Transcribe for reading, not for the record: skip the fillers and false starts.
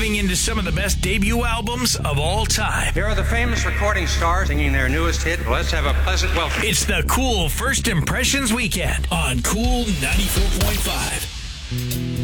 diving into some of the best debut albums of all time. Here are the famous recording stars singing their newest hit. Let's have a pleasant welcome. It's the Cool First Impressions Weekend on Cool 94.5.